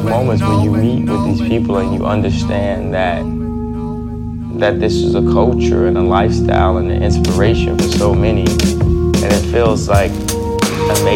moments when you meet with these people and you understand that this is a culture and a lifestyle and an inspiration for so many, and it feels like amazing.